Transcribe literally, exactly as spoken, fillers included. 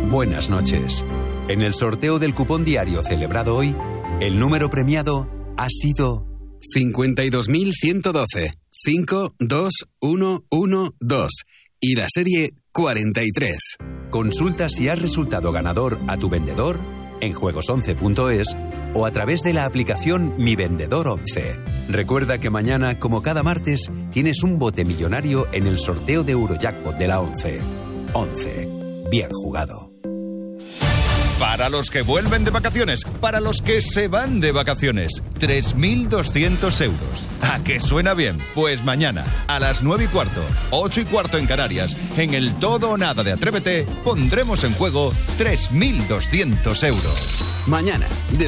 buenas noches. En el sorteo del cupón diario celebrado hoy, el número premiado ha sido cincuenta y dos mil ciento doce, cinco dos uno uno dos y la serie cuarenta y tres. Consulta si has resultado ganador a tu vendedor en juegos once punto es o a través de la aplicación Mi Vendedor once. Recuerda que mañana, como cada martes, tienes un bote millonario en el sorteo de Eurojackpot de la once. once. Bien jugado. Para los que vuelven de vacaciones, para los que se van de vacaciones, tres mil doscientos euros. ¿A qué suena bien? Pues mañana, a las nueve y cuarto, ocho y cuarto en Canarias, en el Todo o Nada de Atrévete, pondremos en juego tres mil doscientos euros. Mañana, desde